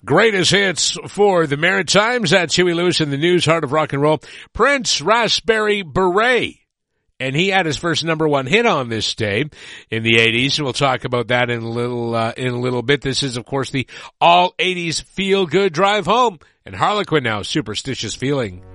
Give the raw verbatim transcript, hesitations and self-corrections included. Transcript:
Greatest hits for the Maritimes. That's Huey Lewis in the news, Heart of Rock and Roll. Prince, Raspberry Beret. And he had his first number one hit on this day in the eighties. And we'll talk about that in a little, uh, in a little bit. This is, of course, the all eighties feel good drive home. And Harlequin now, Superstitious Feeling.